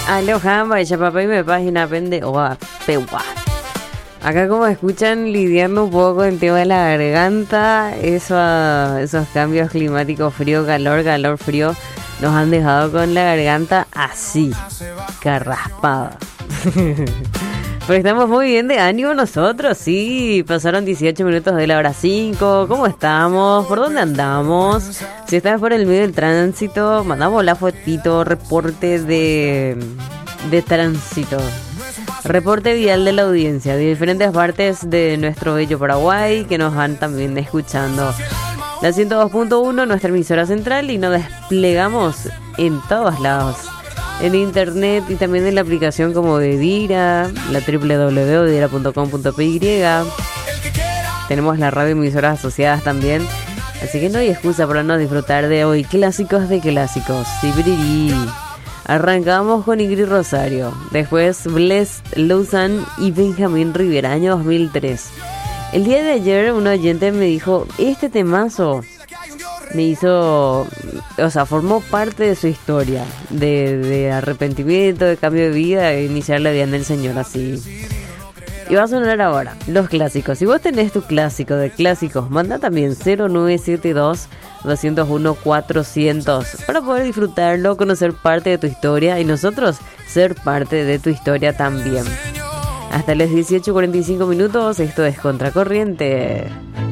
Alojamba, ella papá y me página pende o pewa. Acá como escuchan lidiando un poco con el tema de la garganta, esos cambios climáticos, frío, calor, frío, nos han dejado con la garganta así, carraspada. Pero estamos muy bien de ánimo nosotros, sí. Pasaron 18 minutos de la hora 5. ¿Cómo estamos? ¿Por dónde andamos? Si estás por el medio del tránsito, mandamos la fotito, reporte de tránsito. Reporte vial de la audiencia de diferentes partes de nuestro bello Paraguay que nos van también escuchando. La 102.1, nuestra emisora central, y nos desplegamos en todos lados. En internet y también en la aplicación como de Dira, la www.dira.com.py. Tenemos la radio emisoras asociadas también. Así que no hay excusa para no disfrutar de hoy. Clásicos de clásicos. Sibiriri. Arrancamos con Ingrid Rosario. Después Blessed Lausanne y Benjamín Rivera, año 2003. El día de ayer un oyente me dijo, este temazo me hizo, o sea, formó parte de su historia de arrepentimiento, de cambio de vida, de iniciar la vida en el Señor así. Y va a sonar ahora los clásicos. Si vos tenés tu clásico de clásicos, manda también 0972-201-400 para poder disfrutarlo, conocer parte de tu historia y nosotros ser parte de tu historia también. Hasta las 18:45 minutos, esto es Contracorriente.